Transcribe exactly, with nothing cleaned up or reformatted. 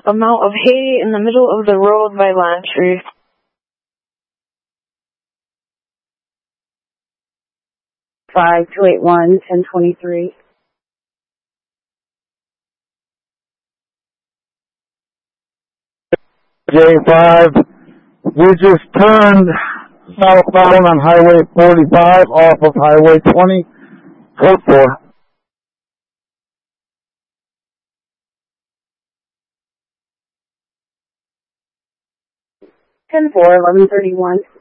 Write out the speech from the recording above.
amount of hay in the middle of the road by Lantry. five two eight one, ten twenty-three. J five, we just turned southbound on Highway forty-five off of Highway twenty, code four. ten four, eleven thirty-one.